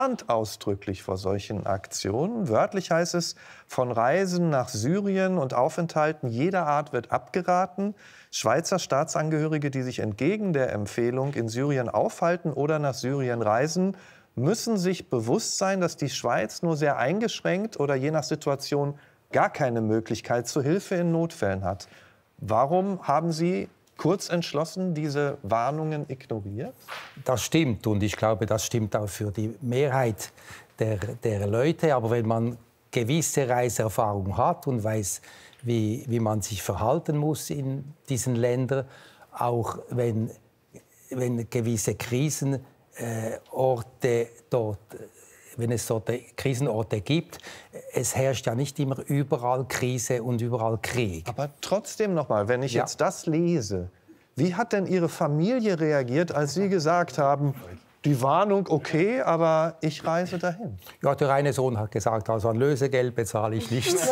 warnt ausdrücklich vor solchen Aktionen. Wörtlich heißt es, von Reisen nach Syrien und Aufenthalten jeder Art wird abgeraten. Schweizer Staatsangehörige, die sich entgegen der Empfehlung in Syrien aufhalten oder nach Syrien reisen, müssen sich bewusst sein, dass die Schweiz nur sehr eingeschränkt oder je nach Situation gar keine Möglichkeit zur Hilfe in Notfällen hat. Warum haben Sie kurz entschlossen diese Warnungen ignoriert? Das stimmt und ich glaube, das stimmt auch für die Mehrheit der Leute. Aber wenn man gewisse Reiseerfahrung hat und weiß, wie man sich verhalten muss in diesen Ländern, auch wenn gewisse Krisenorte dort, wenn es dort Krisenorte gibt, es herrscht ja nicht immer überall Krise und überall Krieg. Aber trotzdem noch mal, wenn ich jetzt das lese, wie hat denn Ihre Familie reagiert, als Sie gesagt haben, die Warnung okay, aber ich reise dahin? Ja, der eine Sohn hat gesagt, also an Lösegeld bezahle ich nichts.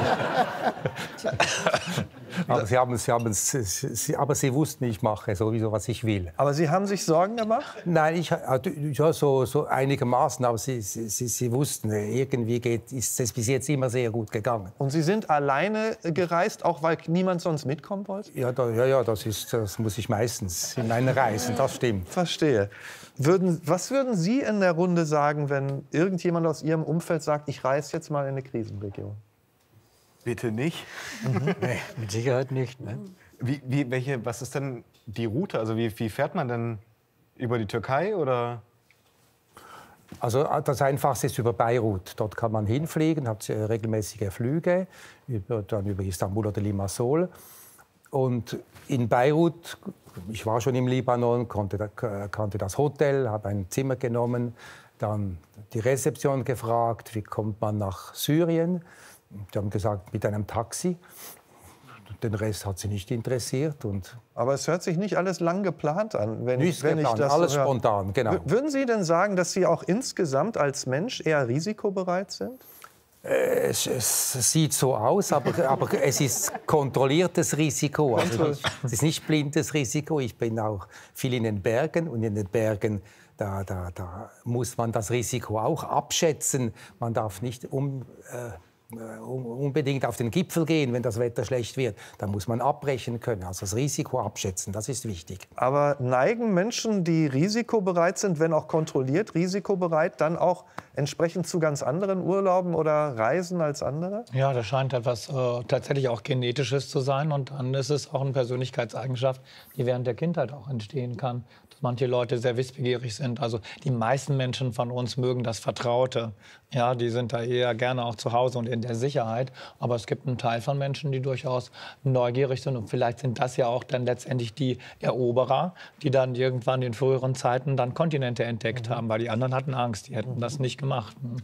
aber sie wussten, ich mache sowieso, was ich will. Aber Sie haben sich Sorgen gemacht? Nein, ja, so einigermaßen, aber sie wussten, irgendwie ist es bis jetzt immer sehr gut gegangen. Und Sie sind alleine gereist, auch weil niemand sonst mitkommen wollte? Ja, das muss ich meistens in meinen Reisen, das stimmt. Verstehe. Was würden Sie in der Runde sagen, wenn irgendjemand aus Ihrem Umfeld sagt, ich reise jetzt mal in eine Krisenregion? Bitte nicht. Nee, mit Sicherheit nicht. Ne? Was ist denn die Route? Also wie fährt man denn über die Türkei oder? Also das Einfachste ist über Beirut. Dort kann man hinfliegen, hat regelmäßige Flüge, dann über Istanbul oder Limassol. Und in Beirut, ich war schon im Libanon, kannte das Hotel, habe ein Zimmer genommen, dann die Rezeption gefragt, wie kommt man nach Syrien. Die haben gesagt, mit einem Taxi. Den Rest hat sie nicht interessiert. Aber es hört sich nicht alles lang geplant an, alles so spontan, genau. Würden Sie denn sagen, dass Sie auch insgesamt als Mensch eher risikobereit sind? Es sieht so aus, aber es ist kontrolliertes Risiko. Also es ist nicht blindes Risiko. Ich bin auch viel in den Bergen und in den Bergen da muss man das Risiko auch abschätzen. Man darf nicht unbedingt auf den Gipfel gehen, wenn das Wetter schlecht wird. Da muss man abbrechen können, also das Risiko abschätzen, das ist wichtig. Aber neigen Menschen, die risikobereit sind, wenn auch kontrolliert risikobereit, dann auch entsprechend zu ganz anderen Urlauben oder Reisen als andere? Ja, das scheint etwas tatsächlich auch Genetisches zu sein. Und dann ist es auch eine Persönlichkeitseigenschaft, die während der Kindheit auch entstehen kann. Dass manche Leute sehr wissbegierig sind. Also die meisten Menschen von uns mögen das Vertraute. Ja, die sind da eher gerne auch zu Hause und in der Sicherheit. Aber es gibt einen Teil von Menschen, die durchaus neugierig sind. Und vielleicht sind das ja auch dann letztendlich die Eroberer, die dann irgendwann in früheren Zeiten dann Kontinente entdeckt haben. Weil die anderen hatten Angst, die hätten das nicht gemacht.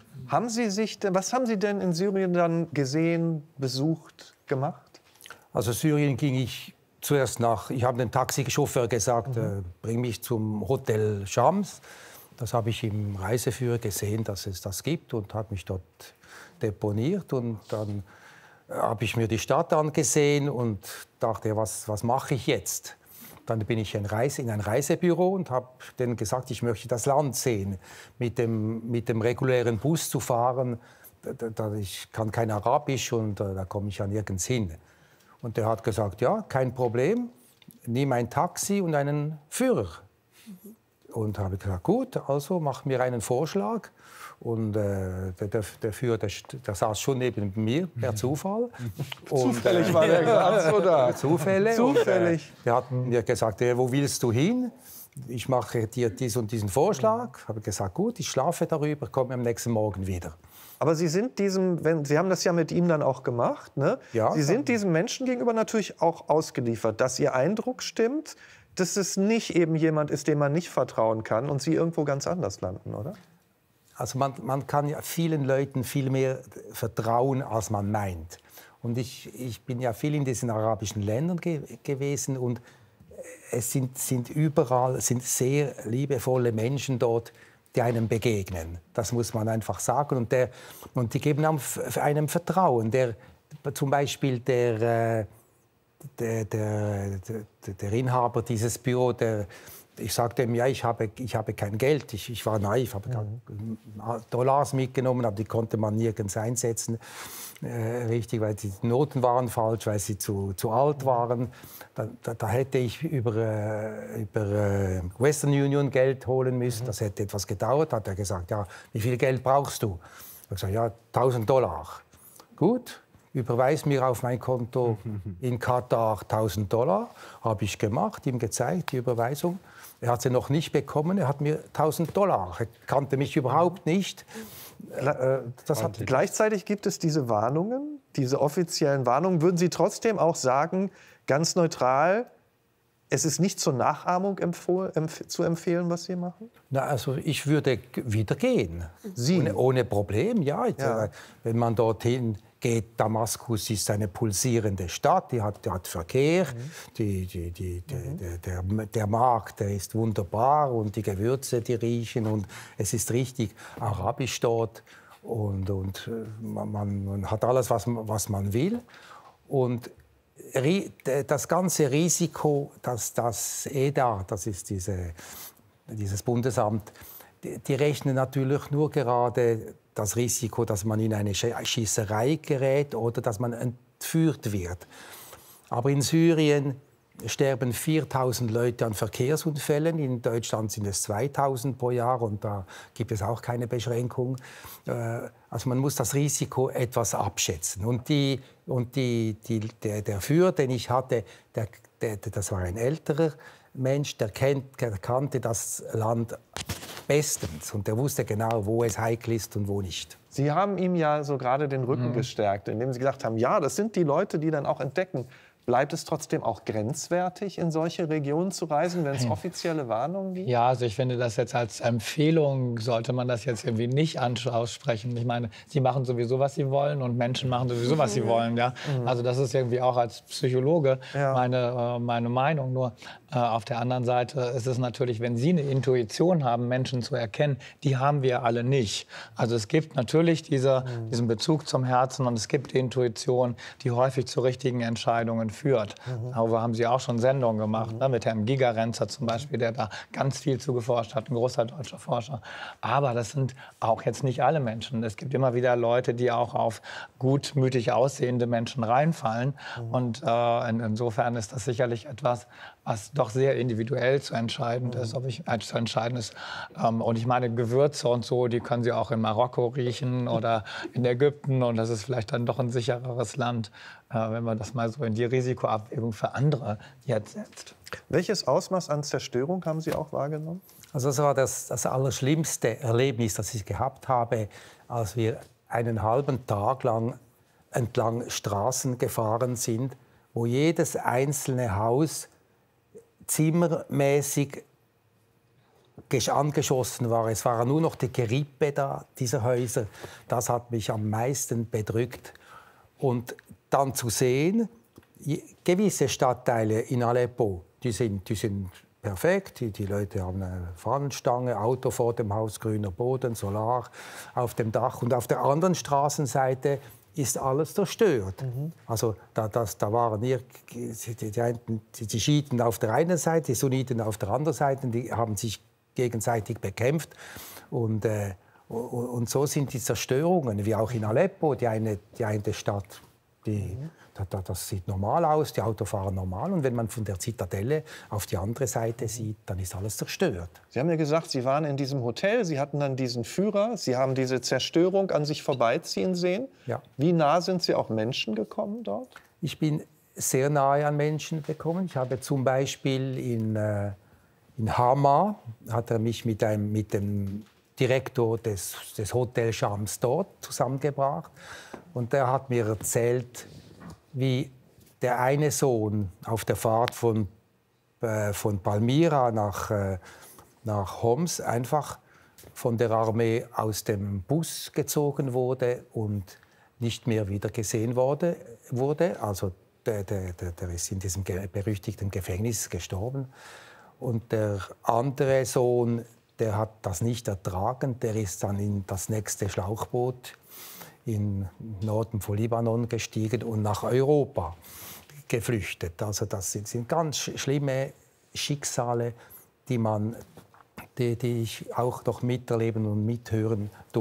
Was haben Sie denn in Syrien dann gesehen, besucht, gemacht? Also Syrien ging ich zuerst ich habe dem Taxichauffeur gesagt, bring mich zum Hotel Shams. Das habe ich im Reiseführer gesehen, dass es das gibt und habe mich dort deponiert. Und dann habe ich mir die Stadt angesehen und dachte, was mache ich jetzt? Dann bin ich in ein Reisebüro und habe denen gesagt, ich möchte das Land sehen. Mit dem regulären Bus zu fahren, ich kann kein Arabisch und da komme ich ja nirgends hin. Und der hat gesagt, ja, kein Problem, nimm ein Taxi und einen Führer. Und habe gesagt, gut, also mach mir einen Vorschlag. Und der Führer, der saß schon neben mir, per Zufall. Zufällig war der gerade so da. Zufällig. Zufällig. Der hat mir gesagt, wo willst du hin? Ich mache dir diesen und diesen Vorschlag. Habe gesagt, gut, ich schlafe darüber, komme am nächsten Morgen wieder. Aber Sie sind Sie haben das ja mit ihm dann auch gemacht, ne? Ja. Sie sind diesem Menschen gegenüber natürlich auch ausgeliefert, dass Ihr Eindruck stimmt, dass es nicht eben jemand ist, dem man nicht vertrauen kann und Sie irgendwo ganz anders landen, oder? Also man kann ja vielen Leuten viel mehr vertrauen, als man meint. Und ich bin ja viel in diesen arabischen Ländern gewesen und es sind überall sehr liebevolle Menschen dort, die einem begegnen. Das muss man einfach sagen. Und die geben einem Vertrauen. Zum Beispiel der Inhaber dieses Büros, ich sagte ihm, ja, ich habe kein Geld. Ich war naiv, habe Dollars mitgenommen, aber die konnte man nirgends einsetzen. Richtig, weil die Noten waren falsch, weil sie zu alt waren. Da hätte ich über Western Union Geld holen müssen. Das hätte etwas gedauert. Hat er gesagt, ja, wie viel Geld brauchst du? Ich habe gesagt, ja, $1.000. Gut, überweis mir auf mein Konto in Katar $1.000. Habe ich gemacht, ihm gezeigt, die Überweisung. Er hat sie noch nicht bekommen, er hat mir $1.000. Er kannte mich überhaupt nicht. Gleichzeitig gibt es diese Warnungen, diese offiziellen Warnungen. Würden Sie trotzdem auch sagen, ganz neutral, es ist nicht zur Nachahmung zu empfehlen, was Sie machen? Na, also ich würde wieder gehen. Sie? Ohne Problem, ja. Wenn man dorthin geht, Damaskus ist eine pulsierende Stadt, die hat Verkehr, der Markt, der ist wunderbar und die Gewürze, die riechen und es ist richtig arabisch dort und man hat alles, was man will. Und das ganze Risiko, das EDA, das ist dieses Bundesamt, die rechnen natürlich nur gerade das Risiko, dass man in eine Schießerei gerät oder dass man entführt wird. Aber in Syrien sterben 4.000 Leute an Verkehrsunfällen. In Deutschland sind es 2.000 pro Jahr und da gibt es auch keine Beschränkung. Also man muss das Risiko etwas abschätzen. Und der Führer, den ich hatte, das war ein älterer Mensch, der kannte das Land bestens und der wusste genau, wo es heikel ist und wo nicht. Sie haben ihm ja so gerade den Rücken gestärkt, indem Sie gesagt haben, ja, das sind die Leute, die dann auch entdecken. Bleibt es trotzdem auch grenzwertig, in solche Regionen zu reisen, wenn es offizielle Warnungen gibt? Ja, also ich finde das jetzt als Empfehlung, sollte man das jetzt irgendwie nicht aussprechen. Ich meine, Sie machen sowieso, was Sie wollen und Menschen machen sowieso, was sie wollen. Ja? Also das ist irgendwie auch als Psychologe meine Meinung. Nur auf der anderen Seite ist es natürlich, wenn Sie eine Intuition haben, Menschen zu erkennen, die haben wir alle nicht. Also es gibt natürlich diesen Bezug zum Herzen und es gibt die Intuition, die häufig zu richtigen Entscheidungen führt. Darüber haben Sie auch schon Sendungen gemacht, ne, mit Herrn Gigerenzer zum Beispiel, der da ganz viel zu geforscht hat, ein großer deutscher Forscher. Aber das sind auch jetzt nicht alle Menschen. Es gibt immer wieder Leute, die auch auf gutmütig aussehende Menschen reinfallen. Und insofern ist das sicherlich etwas, was doch sehr individuell zu entscheiden ist. Und ich meine, Gewürze und so, die können Sie auch in Marokko riechen oder in Ägypten. Und das ist vielleicht dann doch ein sichereres Land, wenn man das mal so in die Risikoabwägung für andere jetzt setzt. Welches Ausmaß an Zerstörung haben Sie auch wahrgenommen? Also das war das allerschlimmste Erlebnis, das ich gehabt habe, als wir einen halben Tag lang entlang Straßen gefahren sind, wo jedes einzelne Haus zimmermäßig angeschossen war. Es war nur noch die Gerippe dieser Häuser. Das hat mich am meisten bedrückt. Und dann zu sehen, gewisse Stadtteile in Aleppo, die sind perfekt. Die Leute haben eine Fahnenstange, Auto vor dem Haus, grüner Boden, Solar auf dem Dach. Und auf der anderen Straßenseite ist alles zerstört. Also da waren die Schiiten auf der einen Seite, die Sunniten auf der anderen Seite, die haben sich gegenseitig bekämpft. Und so sind die Zerstörungen, wie auch in Aleppo, die eine Stadt, das sieht normal aus, die Autos fahren normal. Und wenn man von der Zitadelle auf die andere Seite sieht, dann ist alles zerstört. Sie haben ja gesagt, Sie waren in diesem Hotel, Sie hatten dann diesen Führer, Sie haben diese Zerstörung an sich vorbeiziehen sehen. Ja. Wie nah sind Sie auch Menschen gekommen dort? Ich bin sehr nahe an Menschen gekommen. Ich habe zum Beispiel in Hama, hat er mich mit dem Direktor des Hotel Shams dort zusammengebracht. Und der hat mir erzählt, wie der eine Sohn auf der Fahrt von Palmyra nach Homs einfach von der Armee aus dem Bus gezogen wurde und nicht mehr wieder gesehen wurde. Also der ist in diesem berüchtigten Gefängnis gestorben. Und der andere Sohn, der hat das nicht ertragen, der ist dann in das nächste Schlauchboot im Norden von Libanon gestiegen und nach Europa geflüchtet. Also das sind ganz schlimme Schicksale, die ich auch noch miterleben und mithören durfte.